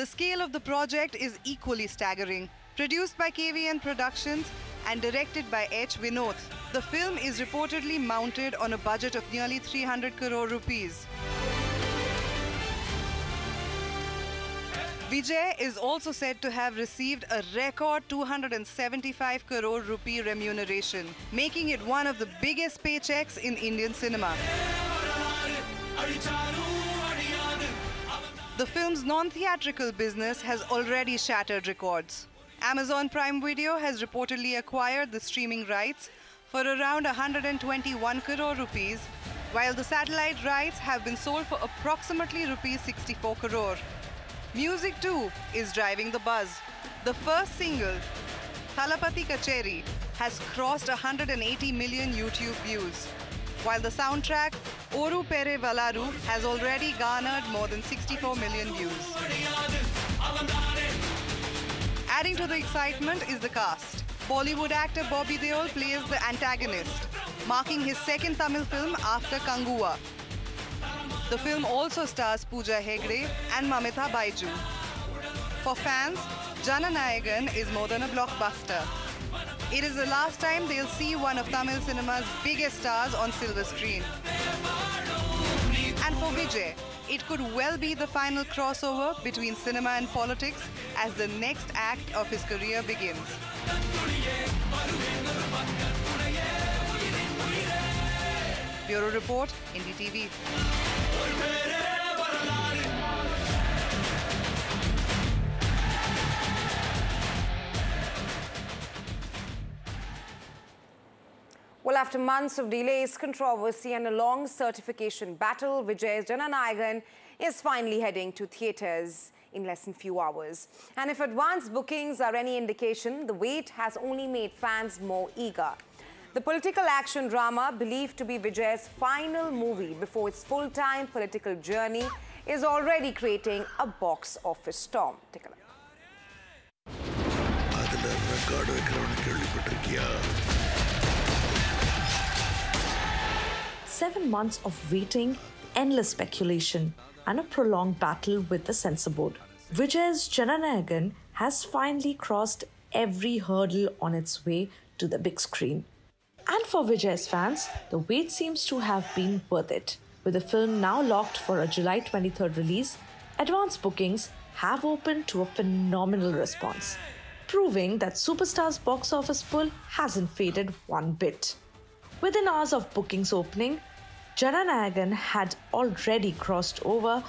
The scale of the project is equally staggering. Produced by KVN Productions and directed by H. Vinod, the film is reportedly mounted on a budget of nearly 300 crore rupees. Vijay is also said to have received a record 275 crore rupee remuneration, making it one of the biggest paychecks in Indian cinema. The film's non-theatrical business has already shattered records. Amazon Prime Video has reportedly acquired the streaming rights for around 121 crore rupees, while the satellite rights have been sold for approximately rupees 64 crore. Music too is driving the buzz. The first single, Thalapathy Kacheri, has crossed 180 million YouTube views, while the soundtrack, Oru Pere Valaru, has already garnered more than 64 million views. Adding to the excitement is the cast. Bollywood actor Bobby Deol plays the antagonist, marking his second Tamil film after Kanguva. The film also stars Pooja Hegde and Mamitha Baiju. For fans, Jananayagan is more than a blockbuster. It is the last time they'll see one of Tamil cinema's biggest stars on silver screen. And for Vijay, it could well be the final crossover between cinema and politics as the next act of his career begins. Bureau Report, NDTV. Well, after months of delays, controversy and a long certification battle, Vijay's Jananayagan is finally heading to theatres in less than few hours. And if advance bookings are any indication, the wait has only made fans more eager. The political action drama, believed to be Vijay's final movie before its full-time political journey, is already creating a box office storm. Take a look. 7 months of waiting, endless speculation, and a prolonged battle with the censor board. Vijay's Jananayagan has finally crossed every hurdle on its way to the big screen. And for Vijay's fans, the wait seems to have been worth it. With the film now locked for a July 23rd release, advance bookings have opened to a phenomenal response, proving that Superstar's box office pull hasn't faded one bit. Within hours of bookings opening, Jananayagan had already crossed over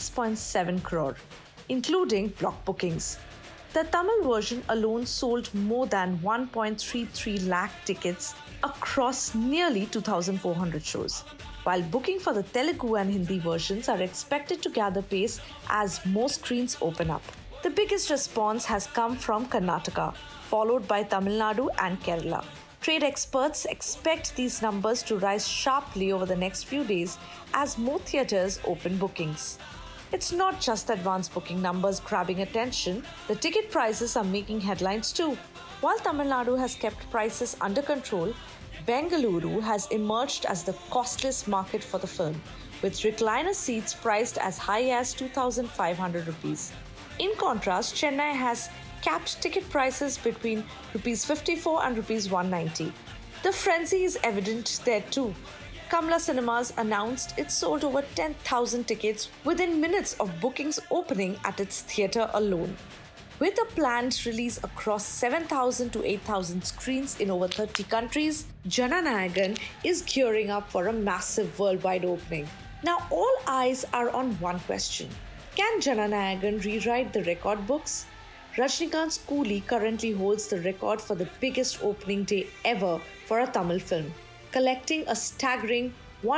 6.7 crore, including block bookings. The Tamil version alone sold more than 1.33 lakh tickets across nearly 2,400 shows, while booking for the Telugu and Hindi versions are expected to gather pace as more screens open up. The biggest response has come from Karnataka, followed by Tamil Nadu and Kerala. Trade experts expect these numbers to rise sharply over the next few days as more theatres open bookings. It's not just advance booking numbers grabbing attention, the ticket prices are making headlines too. While Tamil Nadu has kept prices under control, Bengaluru has emerged as the costliest market for the film, with recliner seats priced as high as 2,500 rupees. In contrast, Chennai has capped ticket prices between rupees 54 and rupees 190. The frenzy is evident there too. Kamla Cinemas announced it sold over 10,000 tickets within minutes of bookings opening at its theatre alone. With a planned release across 7,000 to 8,000 screens in over 30 countries, Jananayagan is gearing up for a massive worldwide opening. Now all eyes are on one question. Can Jananayagan rewrite the record books? Rajnikant's Coolie currently holds the record for the biggest opening day ever for a Tamil film, collecting a staggering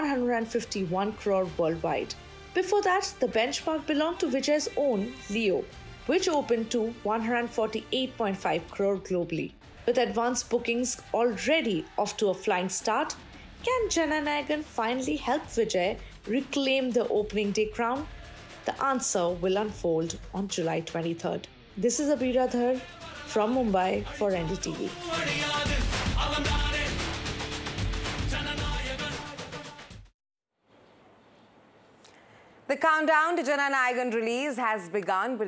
151 crore worldwide. Before that, the benchmark belonged to Vijay's own Leo, which opened to 148.5 crore globally. With advanced bookings already off to a flying start, can Jananayagan finally help Vijay reclaim the opening day crown? The answer will unfold on July 23rd. This is Abira Dhar from Mumbai for NDTV. The countdown to Jananayagan release has begun.